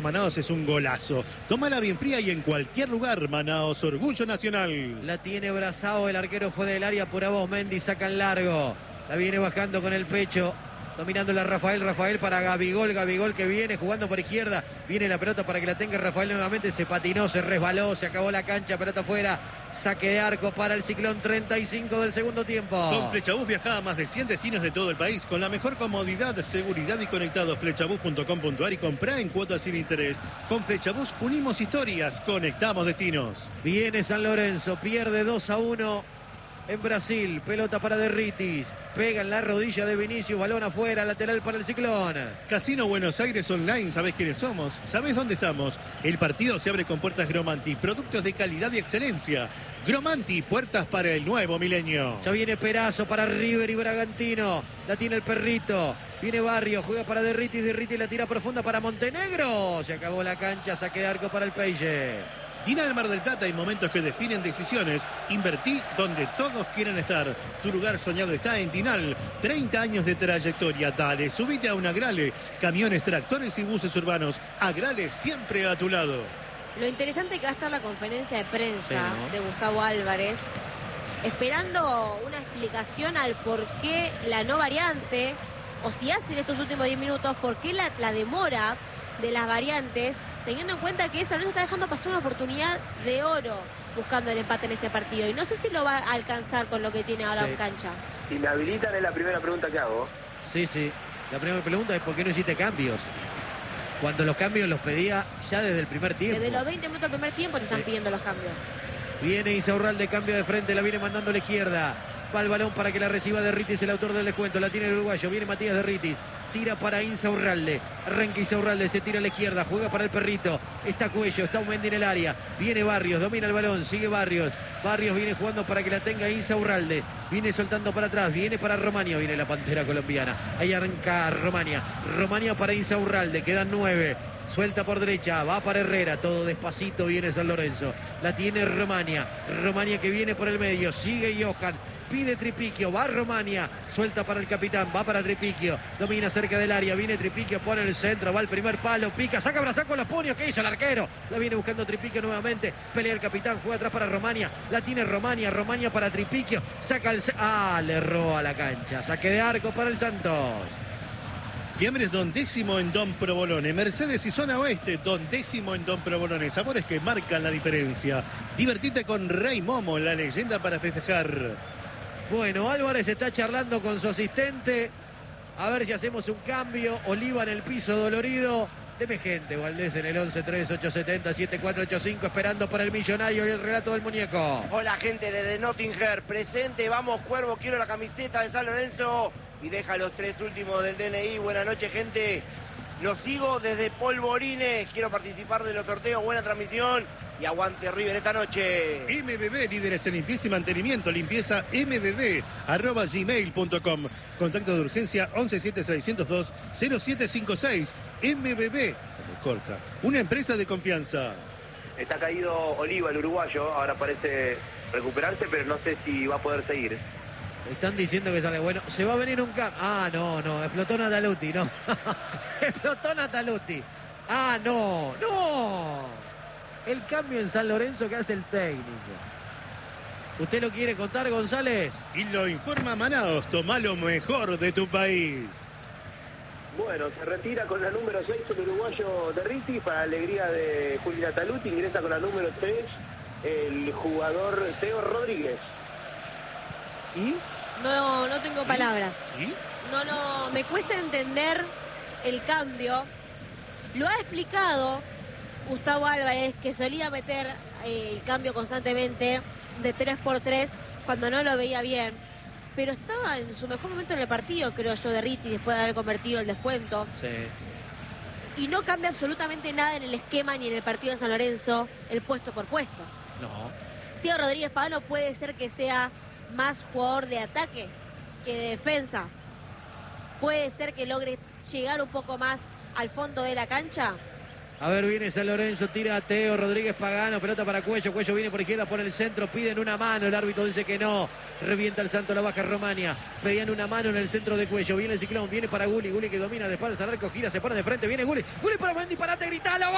Manaos es un golazo. Tómala bien fría y en cualquier lugar. Manaos, orgullo nacional. La tiene Brazao, el arquero fue del área, pura voz, Mendy saca en largo. La viene bajando con el pecho. Dominándola Rafael para Gabigol que viene jugando por izquierda. Viene la pelota para que la tenga Rafael nuevamente. Se patinó, se resbaló, se acabó la cancha, pelota afuera. Saque de arco para el Ciclón, 35 del segundo tiempo. Con Flechabús viaja a más de 100 destinos de todo el país con la mejor comodidad, seguridad y conectado. Flechabús.com.ar y comprá en cuotas sin interés. Con Flechabús unimos historias, conectamos destinos. Viene San Lorenzo, pierde 2-1 en Brasil. Pelota para Derritis. Pega en la rodilla de Vinicius, balón afuera, lateral para el Ciclón. Casino Buenos Aires Online, ¿sabés quiénes somos? ¿Sabés dónde estamos? El partido se abre con puertas Gromanti, productos de calidad y excelencia. Gromanti, puertas para el nuevo milenio. Ya viene Perazo para River y Bragantino. La tiene el perrito. Viene Barrio, juega para Derritis, Derritis la tira profunda para Montenegro. Se acabó la cancha, saque de arco para el Peixe. Tinal Mar del Plata, hay momentos que definen decisiones. Invertí donde todos quieren estar. Tu lugar soñado está en Tinal. 30 años de trayectoria. Dale, subite a un Agrale. Camiones, tractores y buses urbanos. Agrale siempre a tu lado. Lo interesante es que va a estar la conferencia de prensa, Sí, ¿no?, de Gustavo Álvarez, esperando una explicación al por qué la no variante, o si hace en estos últimos 10 minutos, por qué la demora de las variantes, teniendo en cuenta que San Lorenzo está dejando pasar una oportunidad de oro buscando el empate en este partido. Y no sé si lo va a alcanzar con lo que tiene ahora en cancha. Si me habilitan es la primera pregunta que hago. Sí. La primera pregunta es ¿por qué no hiciste cambios? Cuando los cambios los pedía ya desde el primer tiempo. Desde los 20 minutos del primer tiempo te están pidiendo los cambios. Viene Insaurralde, cambio de frente, la viene mandando a la izquierda. Va el balón para que la reciba Derritis, el autor del descuento. La tiene el uruguayo, viene Matías Derritis. Tira para Insaurralde. Arranca Insaurralde, se tira a la izquierda, juega para el perrito. Está Cuello, está Mendy en el área. Viene Barrios, domina el balón, sigue Barrios. Barrios viene jugando para que la tenga Insaurralde. Viene soltando para atrás, viene para Romania, viene la pantera colombiana. Ahí arranca Romania. Romania para Insaurralde, quedan 9. Suelta por derecha, va para Herrera, todo despacito viene San Lorenzo. La tiene Romania. Romania que viene por el medio, sigue Johan. Pide Tripiquio, va Romania, suelta para el capitán, va para Tripiquio, domina cerca del área, viene Tripiquio, pone en el centro, va el primer palo, pica, saca Brazaco con los puños, ¿qué hizo el arquero? La viene buscando Tripiquio nuevamente, pelea el capitán, juega atrás para Romania, la tiene Romania para Tripiquio, saca el... le erró a la cancha, saque de arco para el Santos. Fiambres Don Décimo en Don Provolone. Mercedes y Zona Oeste, Don Décimo en Don Provolone. Sabores que marcan la diferencia. Divertite con Rey Momo, la leyenda para festejar. Bueno, Álvarez está charlando con su asistente. A ver si hacemos un cambio. Oliva en el piso dolorido. Deme gente, Valdés en el 11-3-870-7485, esperando para el millonario y el relato del muñeco. Hola gente desde Nottingham, presente, vamos Cuervo, quiero la camiseta de San Lorenzo y deja los 3 últimos del DNI. Buenas noches gente, los sigo desde Polvorines, quiero participar de los sorteos, buena transmisión y aguante River esta noche. MBB, líderes en limpieza y mantenimiento, limpieza mbb@gmail.com. Contacto de urgencia 117602-0756. MBB, como corta, una empresa de confianza. Está caído Oliva, el uruguayo, ahora parece recuperarse, pero no sé si va a poder seguir. Están diciendo que sale bueno. Se va a venir un cambio. No, explotó Nataluti, no. Explotó Nataluti. No. El cambio en San Lorenzo que hace el técnico. ¿Usted lo quiere contar, González? Y lo informa Manaos, toma lo mejor de tu país. Bueno, se retira con la número 6 el uruguayo Derritis, para alegría de Juli Nataluti, ingresa con la número 3 el jugador Teo Rodríguez. ¿Y? No tengo palabras. ¿Y? No, me cuesta entender el cambio. Lo ha explicado Gustavo Álvarez, que solía meter el cambio constantemente de 3x3 cuando no lo veía bien. Pero estaba en su mejor momento en el partido, creo yo, Derritis, después de haber convertido el descuento. Sí. Y no cambia absolutamente nada en el esquema ni en el partido de San Lorenzo, el puesto por puesto. No. Teo Rodríguez Pavano puede ser que sea más jugador de ataque que de defensa. Puede ser que logre llegar un poco más al fondo de la cancha. A ver, viene San Lorenzo, tira a Teo Rodríguez Pagano, pelota para Cuello, Cuello viene por izquierda, por el centro, piden una mano, el árbitro dice que no, revienta el Santo, la baja Romania, pedían una mano en el centro de Cuello, viene el Ciclón, viene para Gulli que domina de espaldas al arco, gira, se pone de frente, viene Gulli para Mendy, parate, gritalo.